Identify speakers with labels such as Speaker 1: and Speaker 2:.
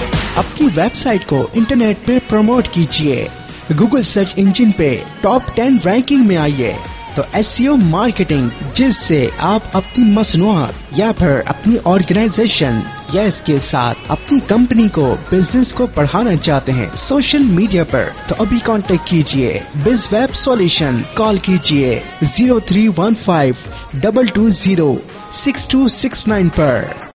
Speaker 1: अपनी वेबसाइट को इंटरनेट पे प्रमोट कीजिए, गूगल सर्च इंजन पे टॉप 10 रैंकिंग में आइए। तो एसईओ मार्केटिंग, जिससे आप अपनी मसनूआत या फिर अपनी ऑर्गेनाइजेशन या इसके साथ अपनी कंपनी को, बिजनेस को बढ़ाना चाहते हैं सोशल मीडिया पर, तो अभी कांटेक्ट कीजिए BizWeb सॉल्यूशन। कॉल कीजिए 0315 220 6269 पर।